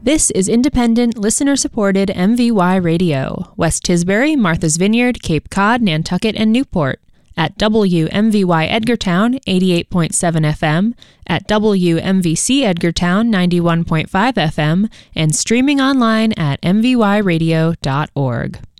This is independent, listener-supported MVY Radio, West Tisbury, Martha's Vineyard, Cape Cod, Nantucket, and Newport, at WMVY Edgartown, 88.7 FM, at WMVC Edgartown, 91.5 FM, and streaming online at mvyradio.org.